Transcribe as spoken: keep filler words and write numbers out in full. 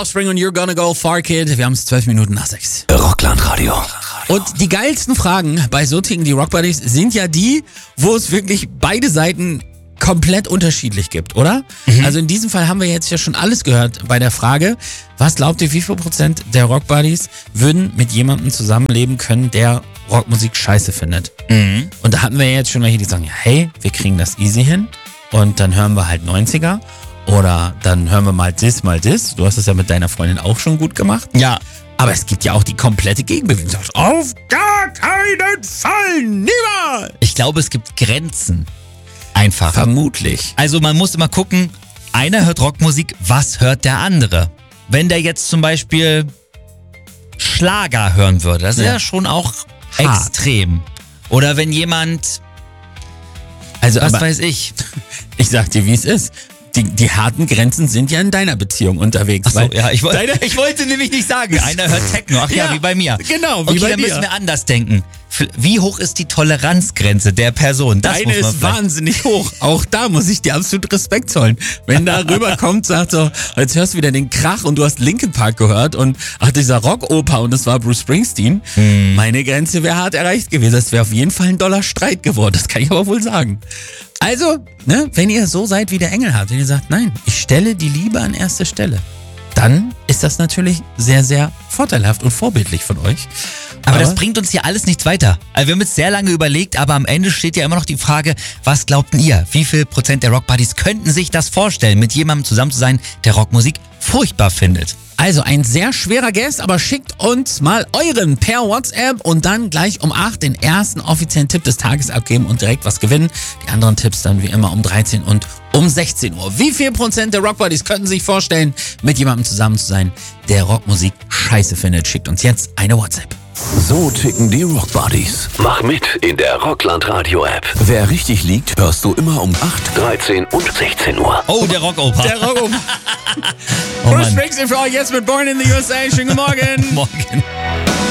Offspring und You're Gonna Go Far Kid. Wir haben es zwölf Minuten nach sechs. Rockland-Radio. Und die geilsten Fragen bei So ticken die Rock Buddies sind ja die, wo es wirklich beide Seiten komplett unterschiedlich gibt, oder? Mhm. Also in diesem Fall haben wir jetzt ja schon alles gehört bei der Frage, was glaubt ihr, wie viel Prozent der Rock Buddies würden mit jemandem zusammenleben können, der Rockmusik scheiße findet? Mhm. Und da hatten wir jetzt schon welche, die sagen, ja, hey, wir kriegen das easy hin und dann hören wir halt neunziger. Oder dann hören wir mal das, mal das. Du hast es ja mit deiner Freundin auch schon gut gemacht. Ja. Aber es gibt ja auch die komplette Gegenbewegung. Du sagst, auf gar keinen Fall, niemals. Ich glaube, es gibt Grenzen. Einfach. Vermutlich. Also man muss immer gucken, einer hört Rockmusik, was hört der andere? Wenn der jetzt zum Beispiel Schlager hören würde, das ist ja, ja schon auch hart. Extrem. Oder wenn jemand, also was aber, weiß ich. Ich sag dir, wie es ist. Die, die harten Grenzen sind ja in deiner Beziehung unterwegs. Ach so, ja, ich, wollt, ich wollte nämlich nicht sagen, einer hört Techno. Ach ja, ja, wie bei mir. Genau, wie okay, bei dann mir. müssen wir anders denken. Wie hoch ist die Toleranzgrenze der Person? Das Deine muss man ist vielleicht. wahnsinnig hoch. Auch da muss ich dir absolut Respekt zollen. Wenn da rüberkommt, sagt so, jetzt hörst du wieder den Krach und du hast Linkin Park gehört und ach, dieser Rockoper und das war Bruce Springsteen. Hm. Meine Grenze wäre hart erreicht gewesen. Das wäre auf jeden Fall ein doller Streit geworden. Das kann ich aber wohl sagen. Also, ne, wenn ihr so seid wie der Engelhardt, wenn ihr sagt, nein, ich stelle die Liebe an erste Stelle, dann ist das natürlich sehr, sehr vorteilhaft und vorbildlich von euch. Aber, aber das bringt uns hier alles nichts weiter. Also wir haben jetzt sehr lange überlegt, aber am Ende steht ja immer noch die Frage, was glaubten ihr? Wie viel Prozent der Rockbuddies könnten sich das vorstellen, mit jemandem zusammen zu sein, der Rockmusik furchtbar findet? Also ein sehr schwerer Guest, aber schickt uns mal euren per WhatsApp und dann gleich um acht den ersten offiziellen Tipp des Tages abgeben und direkt was gewinnen. Die anderen Tipps dann wie immer um dreizehn und um sechzehn Uhr. Wie viel Prozent der Rockbuddies könnten sich vorstellen, mit jemandem zusammen zu sein, der Rockmusik scheiße findet? Schickt uns jetzt eine WhatsApp. So ticken die Rockbuddies. Mach mit in der Rockland-Radio-App. Wer richtig liegt, hörst du immer um acht, dreizehn und sechzehn Uhr. Oh, der Rockoper. Der Rockoper. oh, Bruce Springsteen für euch jetzt mit Born in the U S A. Schönen guten Morgen. Morgen.